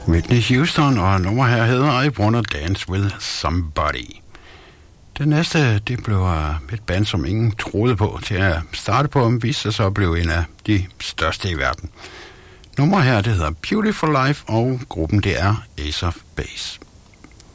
Whitney Houston, og nummer her hedder I Wanna Dance With Somebody. Det næste, det blev et band, som ingen troede på til at starte på, men viste sig så at blive en af de største i verden. Nummer her, det hedder Beautiful Life, og gruppen det er Ace of Base.